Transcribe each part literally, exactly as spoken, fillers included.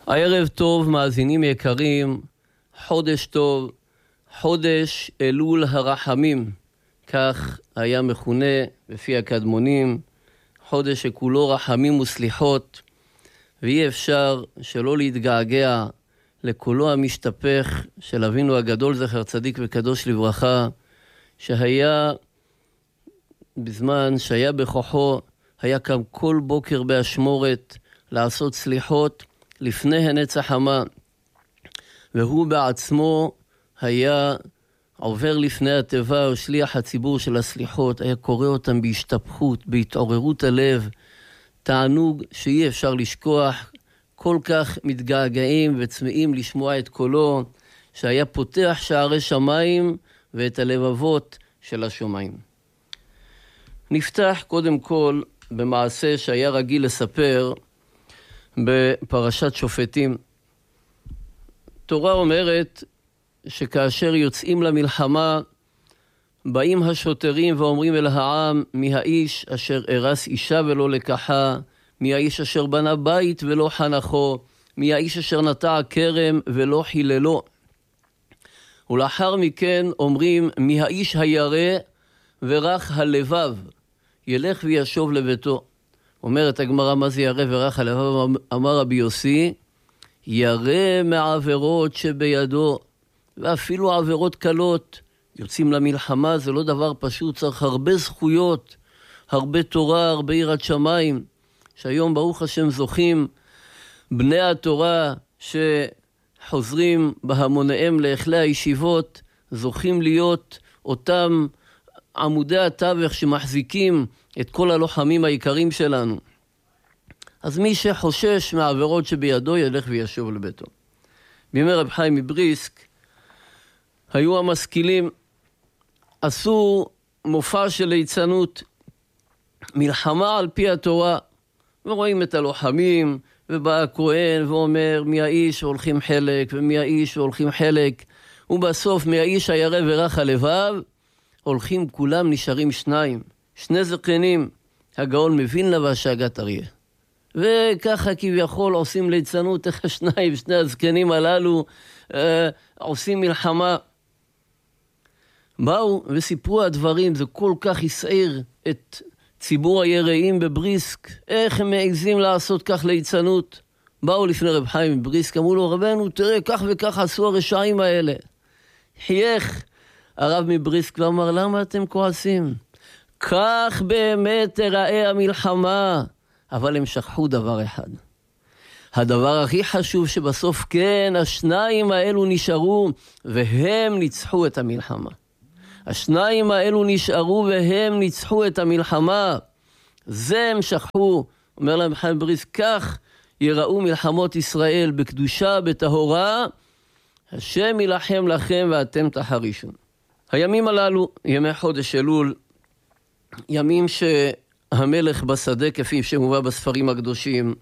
הערב טוב, מאזינים יקרים, חודש טוב, חודש אלול הרחמים, כך היה מכונה בפי הקדמונים, חודש שכולו רחמים וסליחות, ואי אפשר שלא להתגעגע לקולו המשתפך של אבינו הגדול זכר צדיק וקדוש לברכה, שהיה בזמן שהיה בכוחו, היה קם כל בוקר באשמורת לעשות סליחות לפני הנצח המה, והוא בעצמו היה עובר לפני הטבע ושליח הציבור של הסליחות, היה קורא אותם בהשתפכות, בהתעוררות הלב, תענוג שאי אפשר לשכוח, כל כך מתגעגעים וצמאים לשמוע את קולו, שהיה פותח שערי שמיים ואת הלבבות של השומעים. נפתח קודם כל במעשה שהיה רגיל לספר בפרשת שופטים. תורה אומרת שכאשר יוצאים למלחמה, באים השוטרים ואומרים אל העם, מי האיש אשר הרס אישה ולא לקחה, מי האיש אשר בנה בית ולא חנכו, מי האיש אשר נטע כרם ולא חיללו. ולאחר מכן אומרים, מי האיש הירא ורך הלבב, ילך וישוב לביתו. אומרת הגמרא, מה זה ירא ורך הלבב? אמר רבי יוסי, ירא מעבירות שבידו, ואפילו עבירות קלות. יוצאים למלחמה, זה לא דבר פשוט, צריך הרבה זכויות, הרבה תורה, הרבה יראת שמיים, שהיום ברוך השם זוכים בני התורה שחוזרים בהמוניהם לאכלי הישיבות, זוכים להיות אותם עמודי התווך שמחזיקים את כל הלוחמים העיקרים שלנו. אז מי שחושש מהעבירות שבידו ילך וישוב לביתו. בימי רב חיים מבריסק היו המשכילים, עשו מופע של ליצנות, מלחמה על פי התורה, ורואים את הלוחמים, ובא הכהן ואומר מי האיש והולכים חלק, ומי האיש והולכים חלק, ובסוף מי האיש הירא ורך הלבב, הולכים כולם נשארים שניים, שני זקנים, הגאון מווילנה והשאגת אריה. וככה כביכול עושים ליצנות, איך השניים, שני הזקנים הללו אה, עושים מלחמה. באו וסיפרו הדברים, זה כל כך יסעיר את ציבור היראים בבריסק, איך הם מעזים לעשות כך ליצנות. באו לפני רב חיים מבריסק, אמרו לו, רבנו, תראה, כך וכך עשו הרשעים האלה. חייך הרב מבריסק ואמר, למה אתם כועסים? כך באמת תראה המלחמה. אבל הם שכחו דבר אחד. הדבר הכי חשוב שבסוף כן, השניים האלו נשארו והם ניצחו את המלחמה. השניים האלו נשארו והם ניצחו את המלחמה. זה הם שכחו. אומר להם חיים בריס, כך יראו מלחמות ישראל בקדושה, בטהורה. השם ילחם לכם ואתם תחרישון. הימים הללו, ימי חודש אלול, ימים שהמלך בשדה כפי שמובא בספרים הקדושים,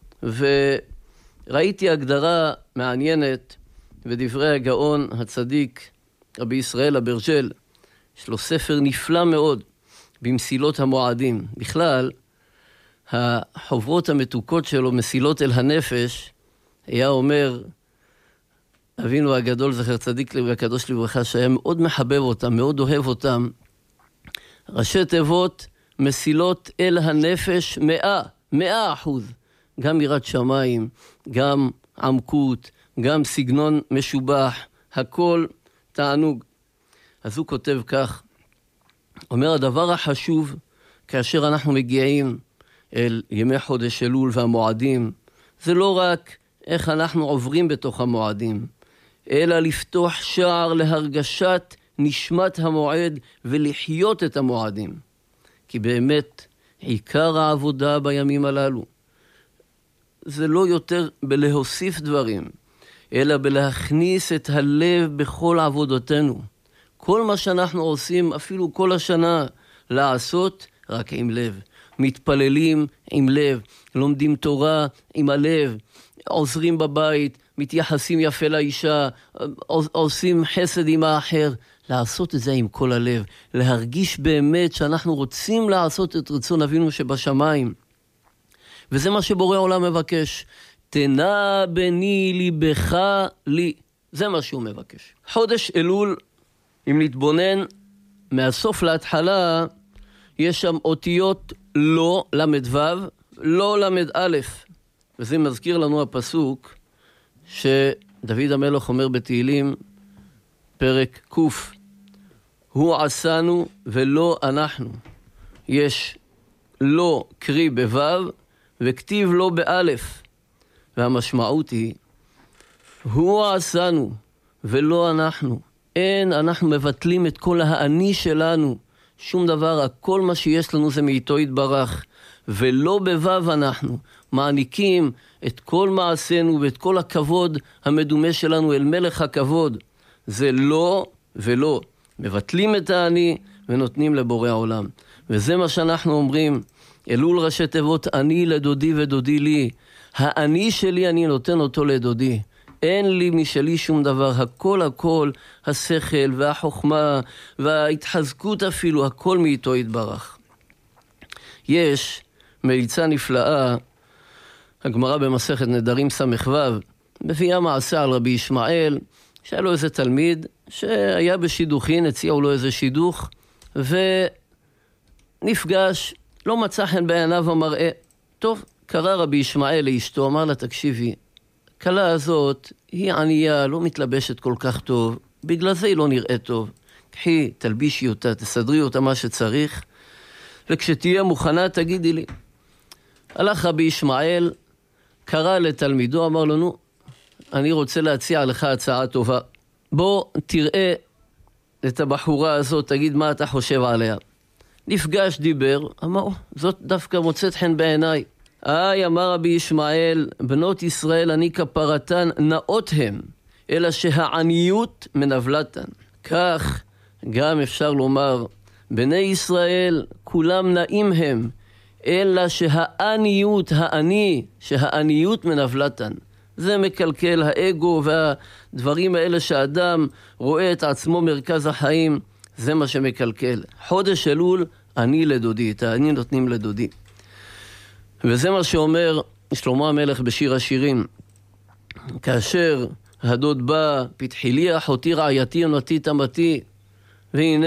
וראיתי הגדרה מעניינת ודברי הגאון הצדיק רבי ישראל אברג'ל, יש לו ספר נפלא מאוד במסילות המועדים. בכלל, החוברות המתוקות שלו, מסילות אל הנפש, היה אומר, אבינו הגדול זכר צדיק וקדוש לברכה, שהיה מאוד מחבב אותם, מאוד אוהב אותם, ראשי תיבות, מסילות אל הנפש מאה, מאה אחוז. גם יראת שמיים, גם עמקות, גם סגנון משובח, הכל תענוג. אז הוא כותב כך, אומר, הדבר החשוב כאשר אנחנו מגיעים אל ימי חודש אלול והמועדים, זה לא רק איך אנחנו עוברים בתוך המועדים, אלא לפתוח שער להרגשת נשמת המועד ולחיות את המועדים. כי באמת עיקר העבודה בימים הללו זה לא יותר בלהוסיף דברים, אלא בלהכניס את הלב בכל עבודותינו. כל מה שאנחנו עושים, אפילו כל השנה, לעשות רק עם לב. מתפללים עם לב, לומדים תורה עם הלב, עוזרים בבית, מתייחסים יפה לאישה, עושים חסד עם האחר. לעשות את זה עם כל הלב, להרגיש באמת שאנחנו רוצים לעשות את רצון אבינו שבשמיים. וזה מה שבורא עולם מבקש. תנה בני ליבך לי. זה מה שהוא מבקש. חודש אלול, אם נתבונן מהסוף להתחלה, יש שם אותיות לא למדו, לא למד א', וזה מזכיר לנו הפסוק שדוד המלך אומר בתהילים, פרק קוף, הוא עשנו ולא אנחנו. יש לא קרי בוו וכתיב לא באלף, והמשמעות היא, הוא עשנו ולא אנחנו. אין, אנחנו מבטלים את כל האני שלנו, שום דבר, הכל מה שיש לנו זה מאיתו יתברך, ולא בוו אנחנו מעניקים את כל מעשינו ואת כל הכבוד המדומה שלנו אל מלך הכבוד. זה לא ולא, מבטלים את האני ונותנים לבורא העולם. וזה מה שאנחנו אומרים, אלול ראשי תיבות, אני לדודי ודודי לי. האני שלי אני נותן אותו לדודי. אין לי משלי שום דבר, הכל הכל, השכל והחוכמה וההתחזקות אפילו, הכל מאיתו יתברך. יש מליצה נפלאה, הגמרא במסכת נדרים סמך וו, מביאה מעשה על רבי ישמעאל, שהיה לו איזה תלמיד שהיה בשידוכין, הציעו לו איזה שידוך, ונפגש, לא מצא חן בעיניו המראה. טוב, קרא רבי ישמעאל לאשתו, אמר לה, תקשיבי, הכלה הזאת היא ענייה, לא מתלבשת כל כך טוב, בגלל זה היא לא נראית טוב. קחי, תלבישי אותה, תסדרי אותה מה שצריך, וכשתהיה מוכנה תגידי לי. הלך רבי ישמעאל, קרא לתלמידו, אמר לו, נו, אני רוצה להציע לך הצעה טובה. בוא תראה את הבחורה הזאת, תגיד מה אתה חושב עליה. נפגש, דיבר, אמר, זאת דווקא מוצאת חן בעיניי. איי, אמר רבי ישמעאל, בנות ישראל אני כפרתן נאות הם, אלא שהעניות מנבלתן. כך גם אפשר לומר, בני ישראל כולם נאים הם, אלא שהעניות, העני, שהעניות מנבלתן. זה מקלקל האגו והדברים האלה שאדם רואה את עצמו מרכז החיים, זה מה שמקלקל. חודש אלול, אני לדודי, את העני נותנים לדודי. וזה מה שאומר שלמה המלך בשיר השירים. כאשר הדוד בא, פתחי לי אחותי רעייתי עונתי תמתי, והנה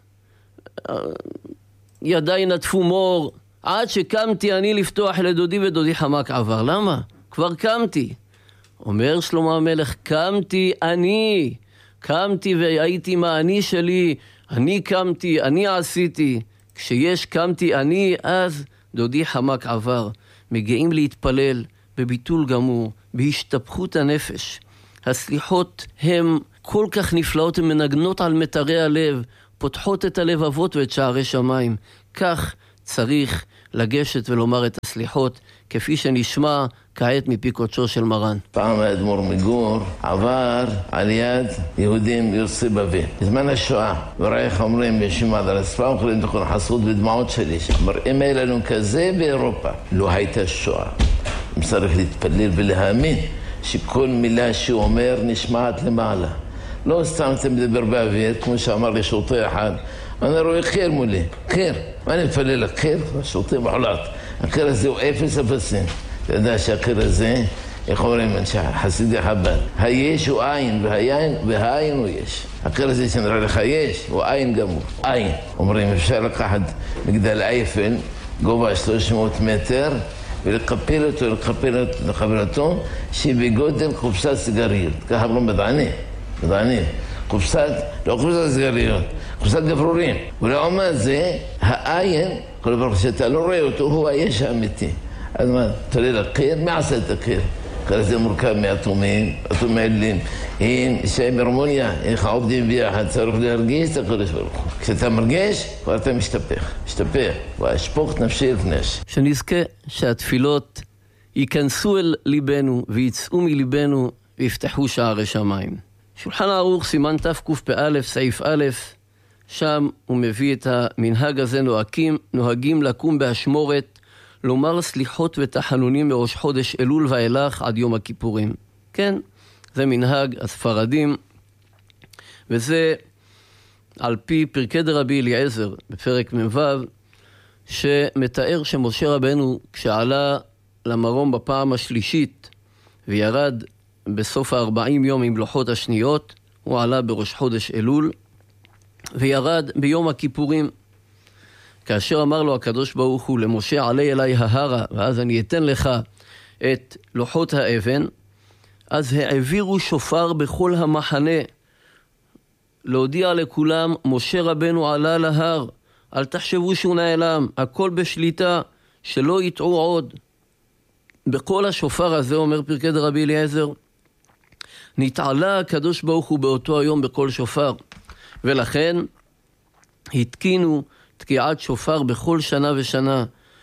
ידיי נטפו מור, עד שקמתי אני לפתוח לדודי ודודי חמק עבר. למה? כבר קמתי. אומר שלמה המלך, קמתי אני, קמתי והייתי מה אני שלי, אני קמתי, אני עשיתי. כשיש קמתי אני, אז דודי חמק עבר. מגיעים להתפלל בביטול גמור, בהשתפכות הנפש. הסליחות הן כל כך נפלאות, הן מנגנות על מטרי הלב, פותחות את הלבבות ואת שערי שמיים. כך צריך לגשת ולומר את הסליחות, כפי שנשמע כעת מפי קודשו של מרן. פעם האדמו"ר מגור עבר על יד יהודים יוצאי בבל בזמן השואה, וראה איך אומרים יושבים עד על השפה ומחולים תכון חסות ודמעות שלי, מראים אלינו כזה באירופה. לא הייתה שואה. צריך להתפלל ולהאמין שכל מילה שהוא אומר נשמעת למעלה. לא סתם אתם מדבר באוויר, כמו שאמר לי שוטה אחד, אני רואה חיר מולי, חיר. מה אני מפלל לך? חיר? שוטה מחולת. החיר הזה הוא אפס אפסים. אתה יודע שהחיר הזה, איך אומרים, חסידי חב"ד, היש הוא עין, והיין, והעין הוא יש. החיר הזה שנראה לך יש, הוא עין גמור. עין. אומרים, אפשר לקחת מגדל אייפל, גובה שלוש מאות מטר, ולקפל אותו, לקפל אותו, שבגודל קופסת סיגריות. ככה אמרו מדענים, מדענים. קופסת, לא קופסת סיגריות, קופסת גברורים. ולעומת זה, העין, כל דבר שאתה לא רואה אותו, הוא היש האמיתי. אז מה, תולה לקיר? מי עשה את הקיר? קיר זה מורכב מאטומים, אטומים עלים. אם שהם הרמוניה, איך עובדים ביחד, צריך להרגיש את הקודש ברוך הוא. כשאתה מרגיש, כבר אתה משתפך. משתפך, והשפוך נפשי לפנש. שנזכה שהתפילות ייכנסו אל ליבנו ויצאו מליבנו ויפתחו שערי שמיים. שולחן ערוך סימן תקפ"א סעיף א', שם הוא מביא את המנהג הזה, נוהגים, נוהגים לקום באשמורת, לומר סליחות ותחנונים מראש חודש אלול ואילך עד יום הכיפורים. כן, זה מנהג הספרדים, וזה על פי פרקי דרבי אליעזר בפרק מ"ו, שמתאר שמשה רבנו כשעלה למרום בפעם השלישית וירד בסוף הארבעים יום עם לוחות השניות, הוא עלה בראש חודש אלול, וירד ביום הכיפורים. כאשר אמר לו הקדוש ברוך הוא למשה, עלה אליי ההרה, ואז אני אתן לך את לוחות האבן, אז העבירו שופר בכל המחנה, להודיע לכולם, משה רבנו עלה להר, אל תחשבו שהוא נעלם, הכל בשליטה, שלא יטעו עוד. בכל השופר הזה, אומר פרקי דרבי אליעזר, נתעלה הקדוש ברוך הוא באותו היום בכל שופר, ולכן התקינו תקיעת שופר בכל שנה ושנה,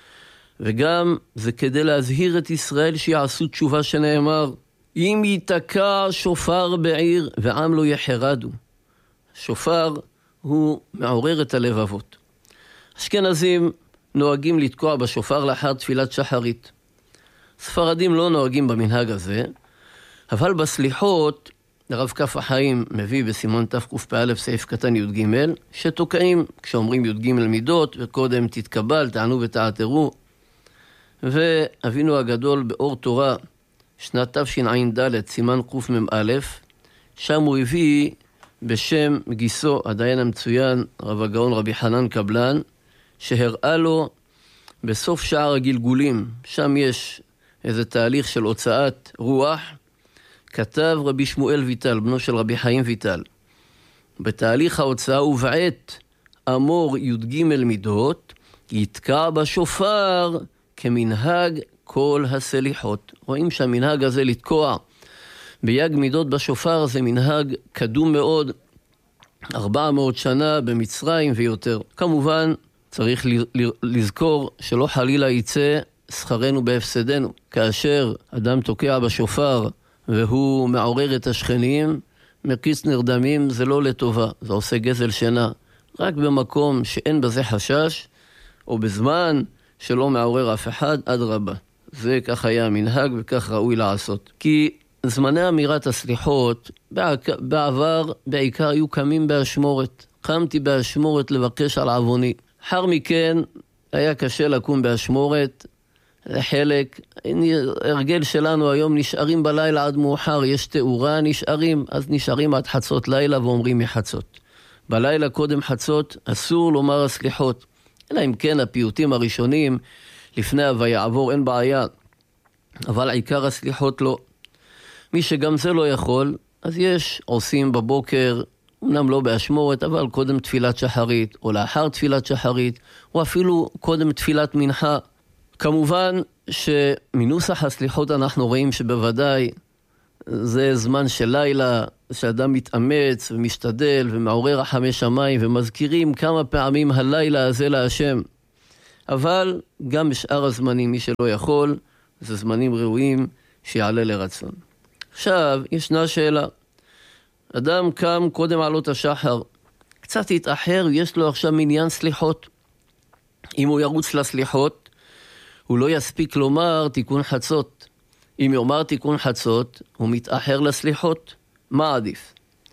וגם זה כדי להזהיר את ישראל שיעשו תשובה, שנאמר, אם ייתקע שופר בעיר ועם לא יחרדו. שופר הוא מעורר את הלבבות. אשכנזים נוהגים לתקוע בשופר לאחר תפילת שחרית. ספרדים לא נוהגים במנהג הזה, אבל בסליחות, הרב כף החיים מביא בסימון תקפ"א סעיף קטן י"ג, שתוקעים כשאומרים י"ג מידות, וקודם תתקבל, תענו ותעתרו. ואבינו הגדול באור תורה, שנת תשע"ד, סימן קמ"א, שם הוא הביא בשם גיסו, הדיין המצוין, רב הגאון רבי חנן קבלן, שהראה לו בסוף שער הגלגולים, שם יש איזה תהליך של הוצאת רוח, כתב רבי שמואל ויטל, בנו של רבי חיים ויטל. בתהליך ההוצאה ובעת אמור י"ג מידות, יתקע בשופר כמנהג כל הסליחות. רואים שהמנהג הזה לתקוע ביג מידות בשופר זה מנהג קדום מאוד, ארבע מאות שנה במצרים ויותר. כמובן צריך לזכור שלא חלילה יצא שכרנו בהפסדנו. כאשר אדם תוקע בשופר והוא מעורר את השכנים, מקיץ נרדמים, זה לא לטובה, זה עושה גזל שינה. רק במקום שאין בזה חשש, או בזמן שלא מעורר אף אחד, עד רבה. זה כך היה המנהג וכך ראוי לעשות. כי זמני אמירת הסליחות בעבר בעיקר היו קמים באשמורת. קמתי באשמורת לבקש על עווני. אחר מכן היה קשה לקום באשמורת. לחלק, הרגל שלנו היום נשארים בלילה עד מאוחר, יש תאורה, נשארים, אז נשארים עד חצות לילה ואומרים מחצות. בלילה קודם חצות אסור לומר הסליחות. אלא אם כן הפיוטים הראשונים לפני הויעבור אין בעיה. אבל עיקר הסליחות לא. מי שגם זה לא יכול, אז יש עושים בבוקר, אמנם לא באשמורת, אבל קודם תפילת שחרית, או לאחר תפילת שחרית, או אפילו קודם תפילת מנחה. כמובן שמנוסח הסליחות אנחנו רואים שבוודאי זה זמן של לילה, שאדם מתאמץ ומשתדל ומעורר רחמי שמיים, ומזכירים כמה פעמים הלילה הזה להשם. אבל גם בשאר הזמנים, מי שלא יכול, זה זמנים ראויים שיעלה לרצון. עכשיו, ישנה שאלה. אדם קם קודם עלות השחר, קצת התאחר, יש לו עכשיו מניין סליחות. אם הוא ירוץ לסליחות, הוא לא יספיק לומר תיקון חצות. אם יאמר תיקון חצות, הוא מתאחר לסליחות. מה עדיף?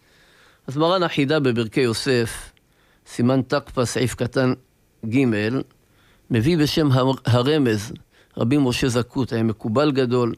אז מרן החידה בברכי יוסף, סימן תקפ"א סעיף קטן ג', מביא בשם הרמז, רבי משה זקות, היה מקובל גדול,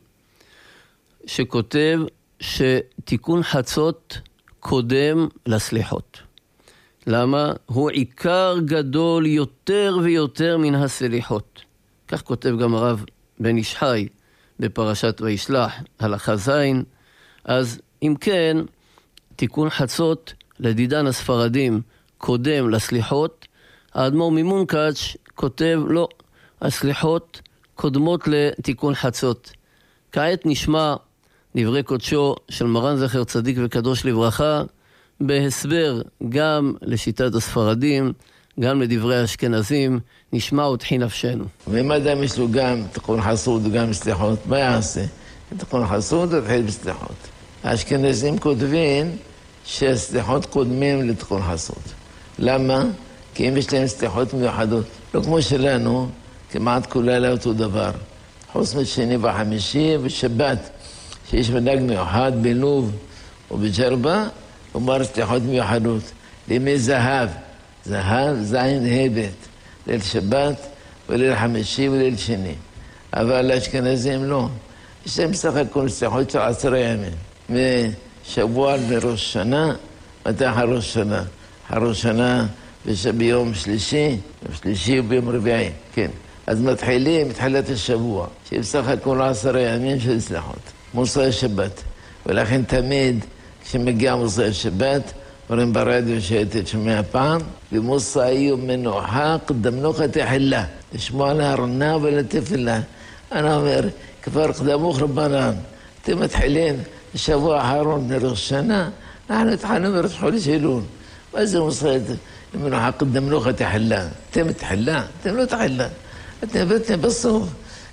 שכותב שתיקון חצות קודם לסליחות. למה? הוא עיקר גדול יותר ויותר מן הסליחות. כך כותב גם הרב בן איש חי בפרשת וישלח, הלכה זין. אז אם כן, תיקון חצות לדידן הספרדים קודם לסליחות. האדמו"ר ממונקאץ' כותב לא, הסליחות קודמות לתיקון חצות. כעת נשמע דברי קודשו של מרן זכר צדיק וקדוש לברכה, בהסבר גם לשיטת הספרדים, גם לדברי האשכנזים, נשמע ותחי נפשנו. ואם אדם יש לו גם תיקון חסות וגם סליחות, מה יעשה? תיקון חסות ותחיל בסליחות. האשכנזים כותבים שהסליחות קודמים לתיקון חסות. למה? כי אם יש להם סליחות מיוחדות. לא כמו שלנו, כמעט כולה אותו דבר. חוץ משני וחמישי ושבת, שיש מנהג מיוחד בלוב ובג'רבה, אומר סליחות מיוחדות. לימי זהב, זהב זין הבט, ליל שבת וליל חמישי וליל שני. אבל האשכנזים לא. יש להם סך הכל סליחות של עשרה ימים. ושבוע מראש שנה, מתי ראש שנה? ראש שנה ביום שלישי, שלישי וביום רביעי, כן. אז מתחילים, מתחילת השבוע, שיש סך הכל עשרה ימים של סליחות. מוסר שבת. ולכן תמיד, כשמגיע מוסר שבת, אומרים ברדיו שהייתי שומע פעם, ומוסאי ומנוחה קדמנוך תחילה. לשמוע להרנה ולתפילה. אני אומר, כבר קדמוך רבנן. אתם מתחילים, בשבוע האחרון מראש שנה, אנחנו התחלנו מראש חודש אלול. מה זה מוסאי ומנוחה קדמנוך תחילה? אתם תחילה? אתם לא תחילה. אתם בטח בסוף.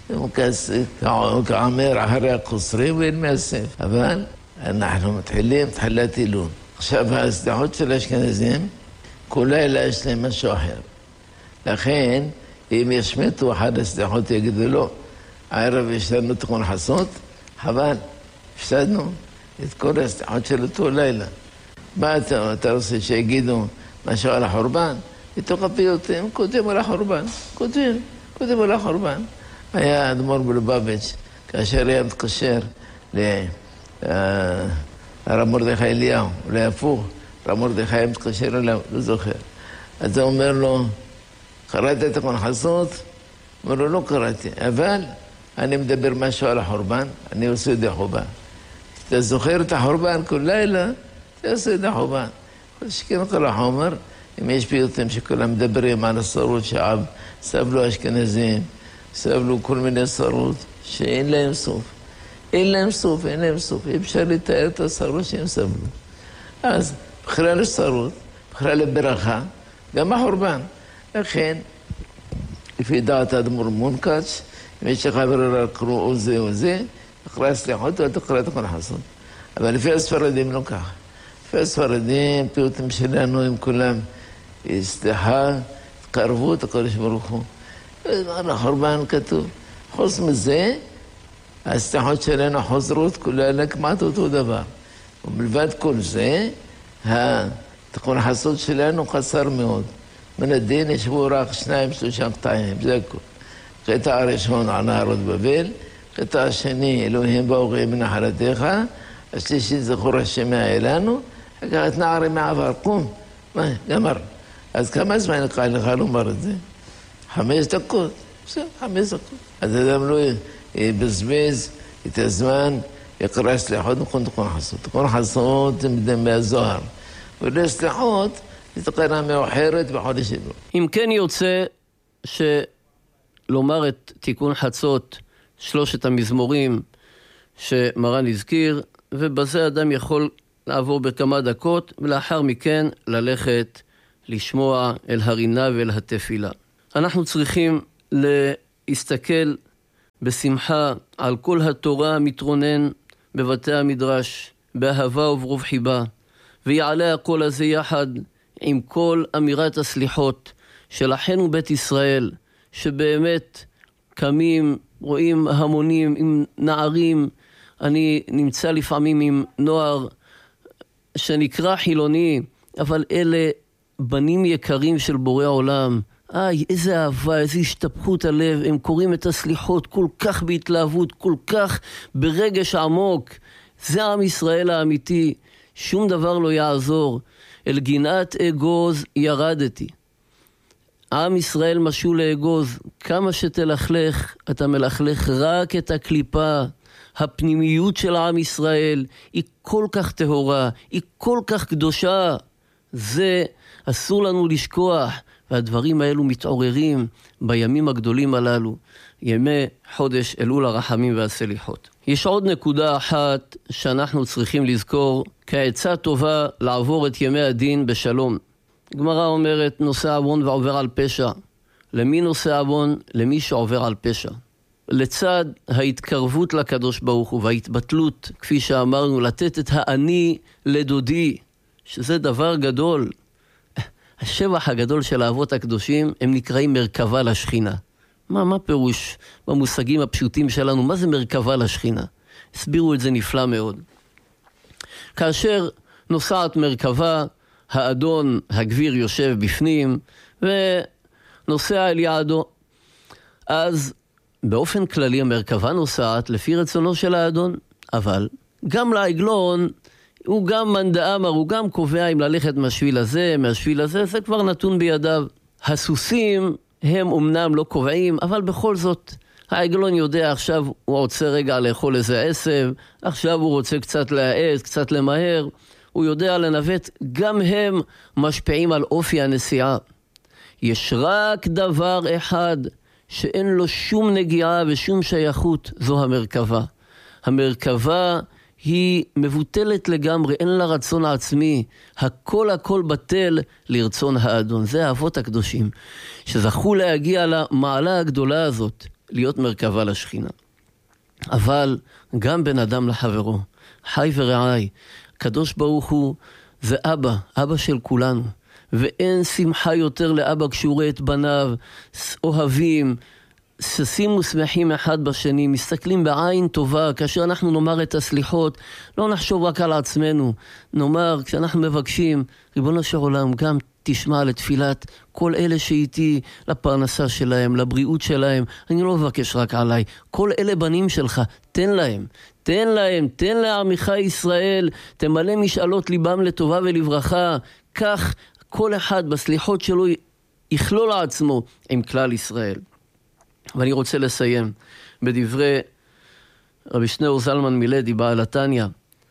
כעמר אחרי הקוסרים ואין מאסף. אבל אנחנו מתחילים תחילת אלול. עכשיו הסליחות של האשכנזים, כל לילה יש להם משהו אחר. לכן, אם ישמטו אחד הסליחות יגידו לו, הערב יש לנו תיקון חסות, חבל, הפסדנו את כל הסליחות של אותו לילה. מה אתה, אתה רוצה שיגידו משהו על החורבן? בתוך הפיוט הם כותבים על החורבן, כותבים, כותבים על החורבן. היה אדמו"ר בלובביץ', כאשר היה מתקשר ל... הרב מרדכי אליהו, אולי הפוך, הרב מרדכי מתקשר אליו, לא זוכר. אז הוא אומר לו, קראת את תיקון חסות? אומר לו, לא קראתי, אבל אני מדבר משהו על החורבן, אני עושה את החורבן. אתה זוכר את החורבן כל לילה, אתה עושה את החורבן. שכן כל החומר, אם יש פיוטים שכולם מדברים על הסרות שעב, סבלו אשכנזים, סבלו כל מיני סרות שאין להם סוף. אין להם סוף, אין להם סוף. אי אפשר לתאר את הסרות שהם סבלו. אז בכלל לסרות, בכלל לברכה, גם החורבן. לכן, לפי דעת האדמו"ר מונקאץ', אם יש לך ברירה לקרוא או זה או זה, תקרא סליחות או תקרא את תיקון חסות. אבל לפי הספרדים לא ככה. לפי הספרדים, פיוטים שלנו עם כולם, סליחה, תקרבו את הקודש ברוך הוא. על החורבן כתוב. חוץ מזה, הסליחות שלנו חוזרות כולן כמעט אותו דבר. ומלבד כל זה, התיקון חסות שלנו חסר מאוד. מן הדין ישבו רק שניים, שלושה קטעים, זה הכל. קטע הראשון על נהרות בבל, קטע השני, אלוהים באו מנחלתך, השלישי זכור השם מאלנו, אחר כך נערים מעבר, קום, מה, גמר. אז כמה זמן נקרא לך לומר את זה? חמש דקות, בסדר, חמש דקות. אז אדם לא יבזבז את הזמן, יקרא סליחות נכון תיקון חסות. תיקון חסות זה מהזוהר. ולא סליחות, זה תקנה מאוחרת בחודש אלול. אם כן יוצא שלומר את תיקון חצות, שלושת המזמורים שמרן הזכיר, ובזה אדם יכול לעבור בכמה דקות, ולאחר מכן ללכת לשמוע אל הרינה ואל התפילה. אנחנו צריכים להסתכל בשמחה על כל התורה המתרונן בבתי המדרש, באהבה וברוב חיבה, ויעלה הקול הזה יחד עם כל אמירת הסליחות של אחינו בית ישראל, שבאמת קמים, רואים המונים עם נערים. אני נמצא לפעמים עם נוער שנקרא חילוני, אבל אלה בנים יקרים של בורא עולם. איי, איזה אהבה, איזה השתפכות הלב. הם קוראים את הסליחות כל כך בהתלהבות, כל כך ברגש עמוק. זה עם ישראל האמיתי. שום דבר לא יעזור. אל גינת אגוז ירדתי. עם ישראל משול לאגוז. כמה שתלכלך, אתה מלכלך רק את הקליפה. הפנימיות של עם ישראל היא כל כך טהורה, היא כל כך קדושה. זה אסור לנו לשכוח, והדברים האלו מתעוררים בימים הגדולים הללו, ימי חודש אלול הרחמים והסליחות. יש עוד נקודה אחת שאנחנו צריכים לזכור, כעצה טובה לעבור את ימי הדין בשלום. גמרא אומרת, נושא עוון ועובר על פשע. למי נושא עוון? למי שעובר על פשע. לצד ההתקרבות לקדוש ברוך הוא וההתבטלות, כפי שאמרנו, לתת את האני לדודי, שזה דבר גדול. השבח הגדול של האבות הקדושים הם נקראים מרכבה לשכינה. מה, מה פירוש במושגים הפשוטים שלנו? מה זה מרכבה לשכינה? הסבירו את זה נפלא מאוד. כאשר נוסעת מרכבה, האדון, הגביר יושב בפנים ונוסע אל יעדו. אז באופן כללי המרכבה נוסעת לפי רצונו של האדון, אבל גם לעגלון הוא גם מנדאמר, הוא גם קובע אם ללכת מהשביל הזה, מהשביל הזה, זה כבר נתון בידיו. הסוסים הם אמנם לא קובעים, אבל בכל זאת העגלון יודע עכשיו הוא רוצה רגע לאכול איזה עשב, עכשיו הוא רוצה קצת להעז, קצת למהר, הוא יודע לנווט, גם הם משפיעים על אופי הנסיעה. יש רק דבר אחד שאין לו שום נגיעה ושום שייכות, זו המרכבה. המרכבה היא מבוטלת לגמרי, אין לה רצון עצמי, הכל הכל בטל לרצון האדון. זה האבות הקדושים, שזכו להגיע למעלה הגדולה הזאת, להיות מרכבה לשכינה. אבל גם בן אדם לחברו, חי ורעי, קדוש ברוך הוא זה אבא, אבא של כולנו, ואין שמחה יותר לאבא כשהוא רואה את בניו, אוהבים, ששים ושמחים אחד בשני, מסתכלים בעין טובה. כאשר אנחנו נאמר את הסליחות, לא נחשוב רק על עצמנו, נאמר כשאנחנו מבקשים, ריבונו של עולם, גם תשמע לתפילת כל אלה שאיתי, לפרנסה שלהם, לבריאות שלהם, אני לא מבקש רק עליי, כל אלה בנים שלך, תן להם, תן להם, תן לעמך ישראל, תמלא משאלות ליבם לטובה ולברכה, כך כל אחד בסליחות שלו יכלול לעצמו עם כלל ישראל. ואני רוצה לסיים בדברי רבי שניאור זלמן מלדי בעל התניא,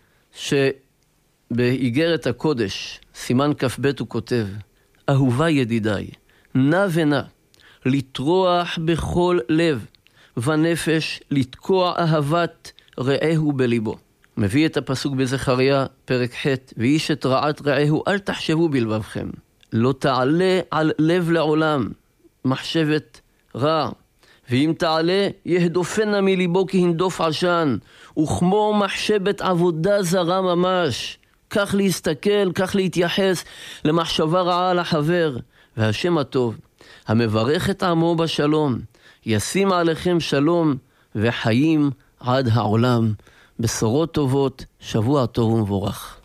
שבאיגרת הקודש, סימן כ"ב הוא כותב, אהובה ידידיי, נא ונא, לטרוח בכל לב ונפש, לתקוע אהבת רעהו בליבו. מביא את הפסוק בזכריה, פרק ח', ואיש את רעת רעהו אל תחשבו בלבבכם, לא תעלה על לב לעולם מחשבת רע, ואם תעלה יהדופנה מליבו כהנדוף עשן, וכמו מחשבת עבודה זרה ממש. כך להסתכל, כך להתייחס למחשבה רעה לחבר. והשם הטוב, המברך את עמו בשלום, ישים עליכם שלום וחיים עד העולם. בשורות טובות, שבוע טוב ומבורך.